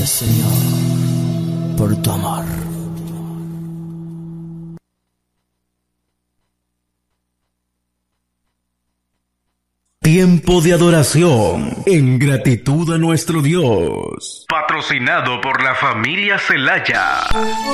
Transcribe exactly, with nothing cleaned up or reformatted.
Señor, por tu amor. Tiempo de adoración en gratitud a nuestro Dios. Patrocinado por la familia Celaya.